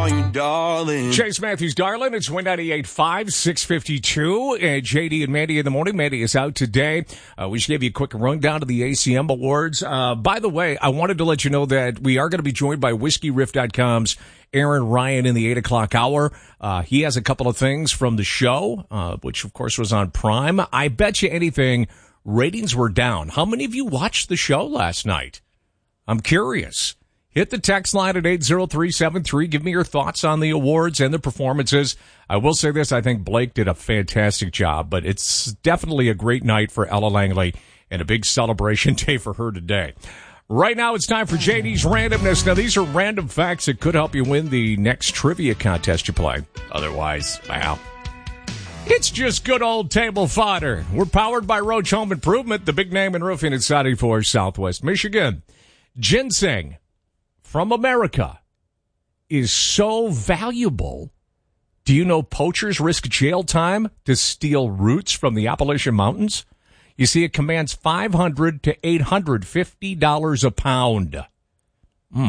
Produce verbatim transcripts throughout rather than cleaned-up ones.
you, darling. Chase Matthews, Garland. It's one ninety-eight point five, six fifty-two. And J D and Mandy in the morning. Mandy is out today. Uh, we should give you a quick rundown of the A C M Awards. Uh, by the way, I wanted to let you know that we are going to be joined by Whiskey Riff dot com's Aaron Ryan in the eight o'clock hour. Uh, he has a couple of things from the show, uh, which of course was on Prime. I bet you anything, ratings were down. How many of you watched the show last night? I'm curious. Hit the text line at eight zero three seven three. Give me your thoughts on the awards and the performances. I will say this. I think Blake did a fantastic job, but it's definitely a great night for Ella Langley and a big celebration day for her today. Right now, it's time for J D's Randomness. Now, these are random facts that could help you win the next trivia contest you play. Otherwise, wow. It's just good old table fodder. We're powered by Roach Home Improvement, the big name in roofing and siding for Southwest Michigan. Ginseng from America is so valuable. Do you know poachers risk jail time to steal roots from the Appalachian Mountains? You see, it commands five hundred to eight hundred fifty dollars a pound. Hmm.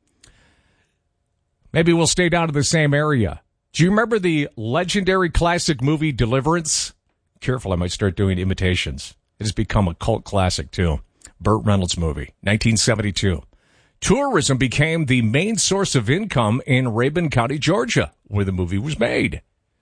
Maybe we'll stay down to the same area. Do you remember the legendary classic movie Deliverance? Careful, I might start doing imitations. It has become a cult classic, too. Burt Reynolds movie, nineteen seventy-two. Tourism became the main source of income in Rabun County, Georgia, where the movie was made.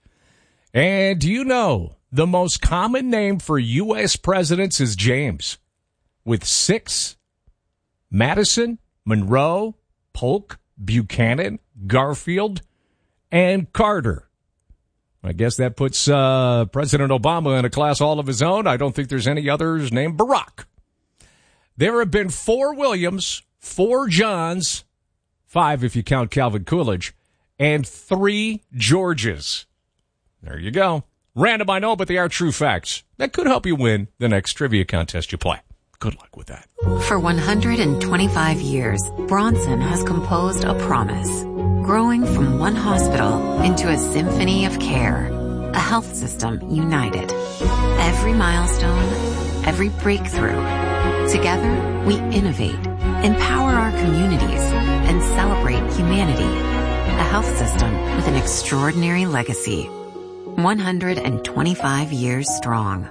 And do you know the most common name for U S presidents is James, with six? Madison, Monroe, Polk, Buchanan, Garfield, and Carter. I guess that puts uh, President Obama in a class all of his own. I don't think there's any others named Barack. There have been four Williams, four Johns, five if you count Calvin Coolidge, and three Georges. There you go. Random, I know, but they are true facts. That could help you win the next trivia contest you play. Good luck with that. For one hundred twenty-five years, Bronson has composed a promise, growing from one hospital into a symphony of care, a health system united. Every milestone, every breakthrough. Together, we innovate, empower our communities, and celebrate humanity. A health system with an extraordinary legacy. one hundred twenty-five years strong.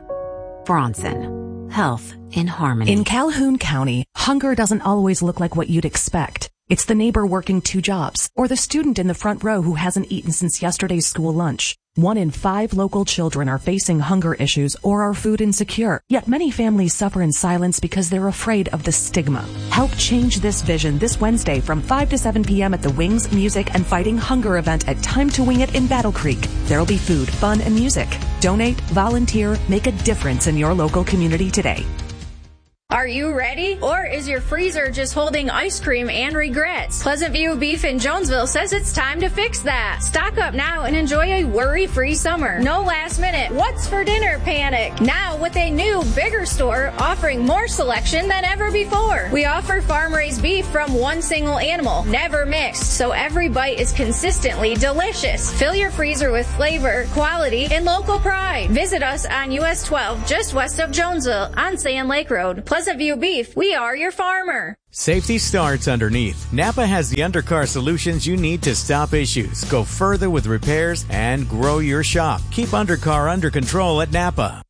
Bronson. Health in harmony. In Calhoun County, hunger doesn't always look like what you'd expect. It's the neighbor working two jobs, or the student in the front row who hasn't eaten since yesterday's school lunch. One in five local children are facing hunger issues or are food insecure, yet many families suffer in silence because they're afraid of the stigma. Help change this vision this Wednesday from five to seven p.m. at the Wings, Music, and Fighting Hunger event at Time to Wing It in Battle Creek. There'll be food, fun, and music. Donate, volunteer, make a difference in your local community today. Are you ready? Or is your freezer just holding ice cream and regrets? Pleasant View Beef in Jonesville says it's time to fix that. Stock up now and enjoy a worry-free summer. No last minute, what's for dinner panic. Now with a new, bigger store offering more selection than ever before. We offer farm-raised beef from one single animal, never mixed, so every bite is consistently delicious. Fill your freezer with flavor, quality, and local pride. Visit us on U S twelve, just west of Jonesville on Sand Lake Road. Pleasant View Beef, we are your farmer. Safety starts underneath. Napa has the undercar solutions you need to stop issues, go further with repairs, and grow your shop. Keep undercar under control at Napa.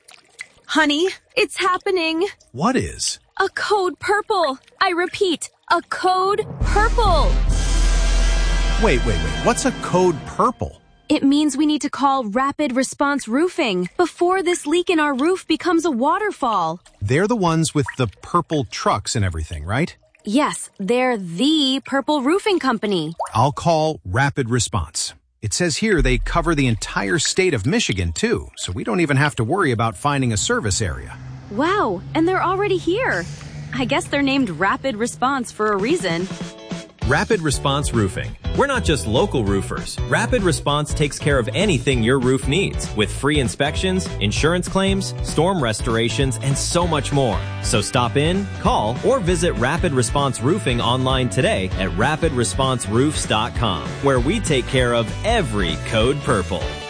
Honey, it's happening. What is? A code purple. I repeat, a code purple. Wait, wait, wait. What's a code purple? It means we need to call Rapid Response Roofing before this leak in our roof becomes a waterfall. They're the ones with the purple trucks and everything, right? Yes, they're the purple roofing company. I'll call Rapid Response. It says here they cover the entire state of Michigan, too, so we don't even have to worry about finding a service area. Wow, and they're already here. I guess they're named Rapid Response for a reason. Rapid Response Roofing. We're not just local roofers. Rapid Response takes care of anything your roof needs with free inspections, insurance claims, storm restorations, and so much more. So stop in, call, or visit Rapid Response Roofing online today at rapid response roofs dot com, where we take care of every code purple.